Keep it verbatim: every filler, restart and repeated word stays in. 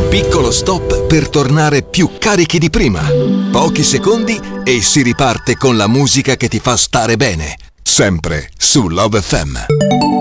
piccolo stop per tornare più carichi di prima. Pochi secondi e si riparte con la musica che ti fa stare bene. Sempre su Love F M.